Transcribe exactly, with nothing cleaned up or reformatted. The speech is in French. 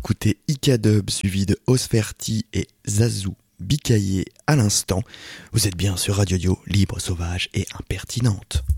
d'écouter Ikadub suivi de Osferti et Zazu Bikaye à l'instant. Vous êtes bien sur Radio Dio, libre, sauvage et impertinente.